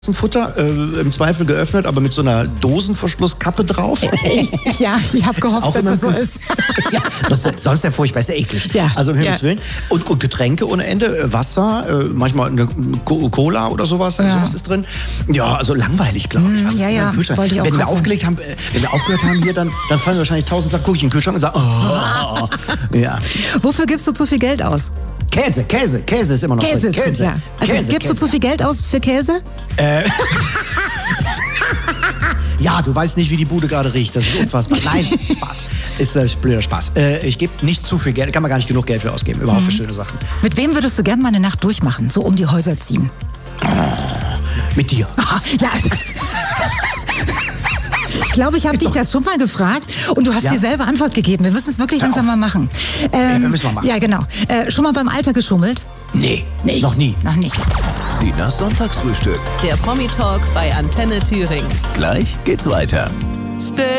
Futter, im Zweifel geöffnet, aber mit so einer Dosenverschlusskappe drauf. Ja, ich habe gehofft, dass das so ist. Ja, sonst ist ja furchtbar, ist ja eklig. Ja, also um Himmels Willen. Und Getränke ohne Ende, Wasser, manchmal eine Cola oder sowas, sowas ist drin. Ja, also langweilig, glaube ich. Was ist denn im Kühlschrank? Wenn wir aufgehört haben hier, dann fallen wahrscheinlich 1000 Sachen, gucke ich in den Kühlschrank und sage, ja. Wofür gibst du zu viel Geld aus? Käse ist immer noch Käse, Käse. Ja. Also gibst du zu viel Geld aus für Käse? Ja, du weißt nicht, wie die Bude gerade riecht. Das ist unfassbar. Nein, Spaß. Ist blöder Spaß. Ich gebe nicht zu viel Geld, kann man gar nicht genug Geld für ausgeben. Überhaupt für schöne Sachen. Mit wem würdest du gerne mal eine Nacht durchmachen? So um die Häuser ziehen? Mit dir. Ja. Ich glaube, ich habe dich das schon mal gefragt und du hast dieselbe Antwort gegeben. Wir müssen es wirklich langsam mal machen. Wir müssen mal machen. Ja, genau. Schon mal beim Alter geschummelt? Nee, nicht. Noch nie. Noch nicht. Sinas Sonntagsfrühstück. Der Promi-Talk bei Antenne Thüringen. Gleich geht's weiter. Stay